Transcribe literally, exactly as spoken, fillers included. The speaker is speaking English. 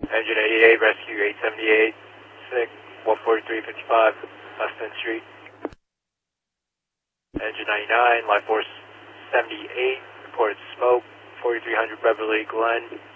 Engine eighty-eight, rescue eight seventy-eight, sick, one forty-three fifty-five, Weston Street. Engine ninety-nine, life force seventy-eight, reported smoke, forty-three hundred Beverly Glen.